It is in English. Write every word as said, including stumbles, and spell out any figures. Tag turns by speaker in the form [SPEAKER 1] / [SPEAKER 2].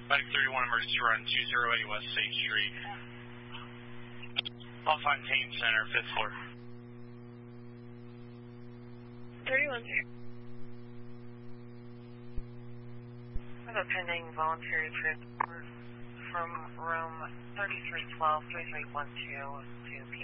[SPEAKER 1] Bike thirty-one emergency run two oh eight West State Street. LaFontaine Center, fifth floor.
[SPEAKER 2] thirty-one zero.
[SPEAKER 3] I have a pending voluntary transport from room thirty-three twelve, thirty-three twelve to P